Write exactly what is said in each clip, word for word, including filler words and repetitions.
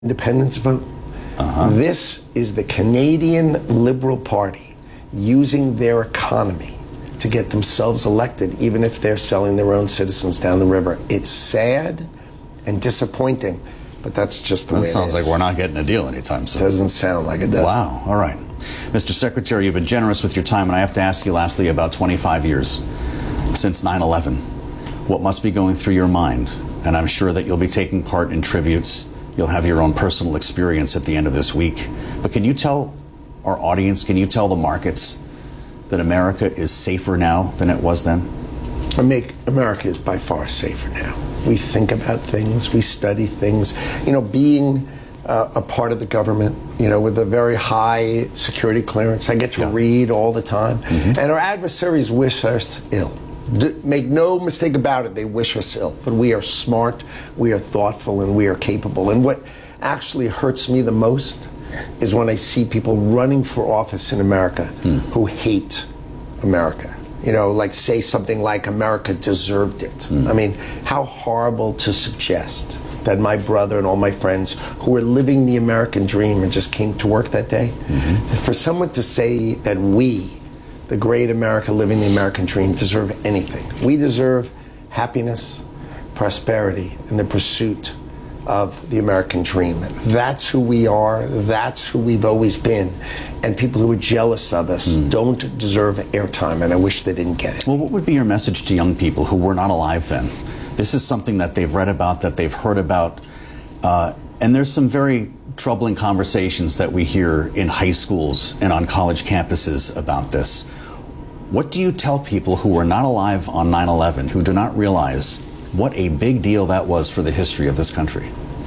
independence vote. Uh-huh. This is the Canadian Liberal Party using their economy to get themselves elected, even if they're selling their own citizens down the river. It's sad and disappointing, but that's just the that way it is. That sounds like we're not getting a deal anytime soon. Doesn't sound like it does. Wow. All right. Mister Secretary, you've been generous with your time, and I have to ask you lastly about twenty-five years since nine eleven. What must be going through your mind? And I'm sure that you'll be taking part in tributes. You'll have your own personal experience at the end of this week. But can you tell our audience, can you tell the markets that America is safer now than it was then? I make America is by far safer now. We think about things, we study things. You know, being uh, a part of the government, you know, with a very high security clearance, I get to yeah. read all the time. Mm-hmm. And our adversaries wish us ill. D- make no mistake about it, they wish us ill. But we are smart, we are thoughtful, and we are capable. And what actually hurts me the most is when I see people running for office in America hmm. who hate America. You know, like say something like America deserved it. Hmm. I mean, how horrible to suggest that my brother and all my friends who were living the American dream and just came to work that day, mm-hmm. for someone to say that we, the great America living the American dream, deserve anything. We deserve happiness, prosperity, and the pursuit of the American dream. That's who we are. That's who we've always been. And people who are jealous of us mm. don't deserve airtime, and I wish they didn't get it. Well, what would be your message to young people who were not alive then? This is something that they've read about, that they've heard about, uh, and there's some very troubling conversations that we hear in high schools and on college campuses about this. What do you tell people who were not alive on nine eleven, who do not realize what a big deal that was for the history of this country?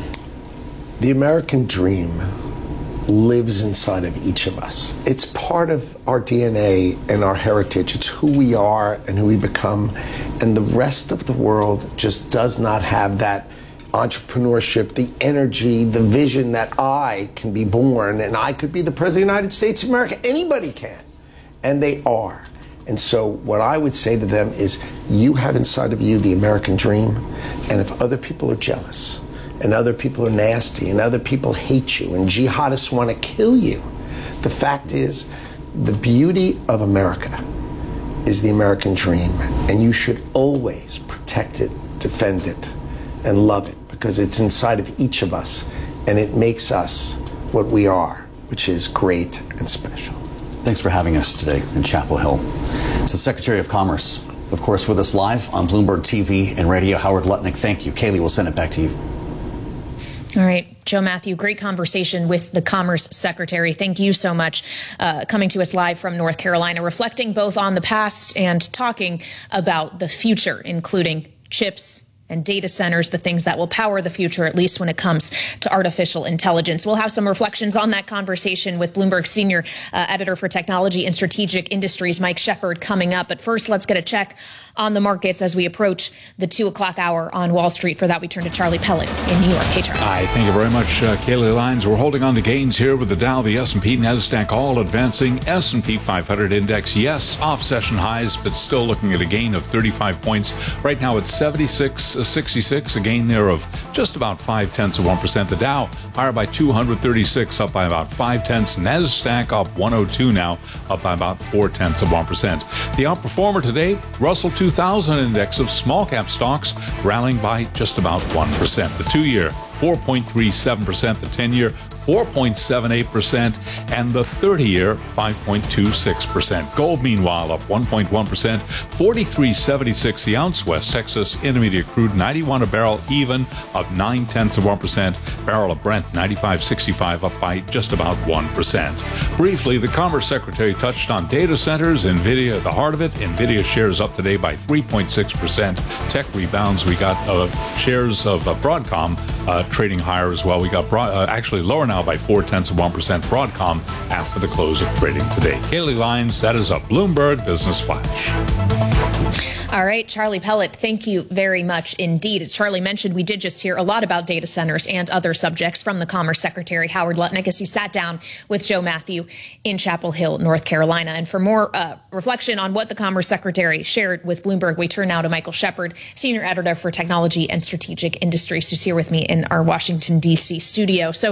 The American dream lives inside of each of us. It's part of our D N A and our heritage. It's who we are and who we become. And the rest of the world just does not have that entrepreneurship, the energy, the vision that I can be born and I could be the President of the United States of America. Anybody can. And they are. And so what I would say to them is, you have inside of you the American dream, and if other people are jealous, and other people are nasty, and other people hate you, and jihadists want to kill you, the fact is, the beauty of America is the American dream, and you should always protect it, defend it, and love it, because it's inside of each of us, and it makes us what we are, which is great and special. Thanks for having us today in Chapel Hill. It's the Secretary of Commerce, of course, with us live on Bloomberg T V and radio. Howard Lutnick, thank you. Kaylee, we'll send it back to you. All right, Joe Matthew, great conversation with the Commerce Secretary. Thank you so much, uh, coming to us live from North Carolina, reflecting both on the past and talking about the future, including chips and data centers, the things that will power the future, at least when it comes to artificial intelligence. We'll have some reflections on that conversation with Bloomberg Senior uh, Editor for Technology and Strategic Industries, Mike Shepard, coming up. But first, let's get a check on the markets as we approach the two o'clock hour on Wall Street. For that, we turn to Charlie Pellet in New York. Hey, Charlie. Hi, thank you very much, uh, Kaylee Lyons. We're holding on to gains here with the Dow, the S and P, NASDAQ all advancing. S and P five hundred index, yes, off session highs, but still looking at a gain of thirty-five points. Right now it's seventy-six sixty-six, a gain there of just about five tenths of one percent. The Dow higher by two hundred thirty-six, up by about five tenths. NASDAQ up one oh two now, up by about four tenths of one percent. The outperformer today, Russell two thousand index of small cap stocks, rallying by just about one percent. The two-year, four point three seven percent. The ten-year, four point seven eight percent, and the thirty-year, five point two six percent. Gold, meanwhile, up one point one percent, forty-three seventy-six the ounce. West Texas Intermediate crude, ninety-one a barrel, even, up nine tenths of one percent. Barrel of Brent, ninety-five sixty-five, up by just about one percent. Briefly, the Commerce Secretary touched on data centers. NVIDIA at the heart of it. NVIDIA shares up today by three point six percent. Tech rebounds. We got uh, shares of uh, Broadcom uh, trading higher as well. We got broad, uh, actually lower now by four tenths of one percent. Broadcom after the close of trading today. Kaylee Lyons, that is a Bloomberg Business Flash. All right, Charlie Pellet, thank you very much indeed. As Charlie mentioned, we did just hear a lot about data centers and other subjects from the Commerce Secretary, Howard Lutnick, as he sat down with Joe Matthew in Chapel Hill, North Carolina. And for more uh, reflection on what the Commerce Secretary shared with Bloomberg, we turn now to Michael Shepard, Senior Editor for Technology and Strategic Industries, who's here with me in our Washington, D C studio. So